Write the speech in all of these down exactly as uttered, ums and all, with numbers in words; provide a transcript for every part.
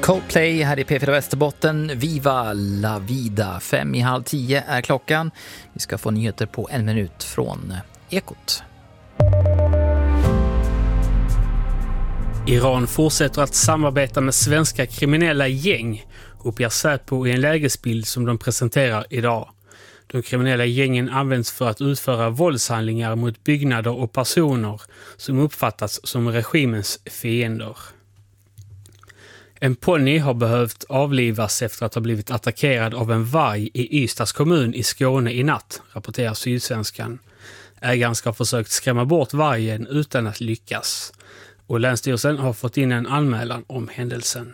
Coldplay här i P fyra Västerbotten. Viva la vida. Fem i halv tio är klockan. Vi ska få nyheter på en minut från Ekot. Iran fortsätter att samarbeta med svenska kriminella gäng, uppger Säpo i en lägesbild som de presenterar idag. De kriminella gängen används för att utföra våldshandlingar mot byggnader och personer som uppfattas som regimens fiender. En ponny har behövt avlivas efter att ha blivit attackerad av en varg i Ystads kommun i Skåne i natt, rapporterar Sydsvenskan. Ägaren ska ha försökt skrämma bort vargen utan att lyckas. Och Länsstyrelsen har fått in en anmälan om händelsen.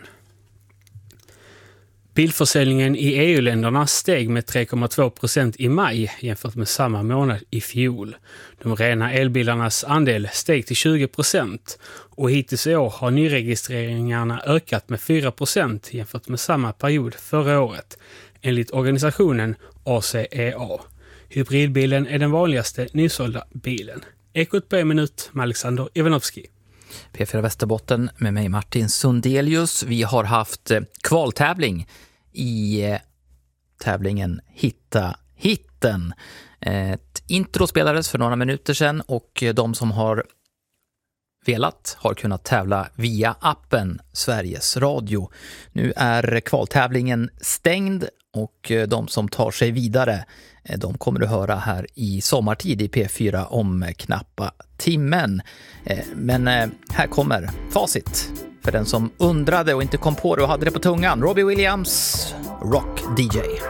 Bilförsäljningen i E U-länderna steg med tre komma två procent i maj jämfört med samma månad i fjol. De rena elbilarnas andel steg till tjugo procent och hittills i år har nyregistreringarna ökat med fyra procent jämfört med samma period förra året, enligt organisationen A C E A. Hybridbilen är den vanligaste nysålda bilen. Ekot på en minut med Alexander Ivanovski. P fyra Västerbotten med mig Martin Sundelius. Vi har haft kvaltävling i tävlingen Hitta hitten. Ett intro spelades för några minuter sedan och de som har velat har kunnat tävla via appen Sveriges Radio. Nu är kvaltävlingen stängd och de som tar sig vidare, de kommer du höra här i sommartid i P fyra om knappa timmen. Men här kommer facit för den som undrade och inte kom på det och hade det på tungan. Robbie Williams, Rock D J.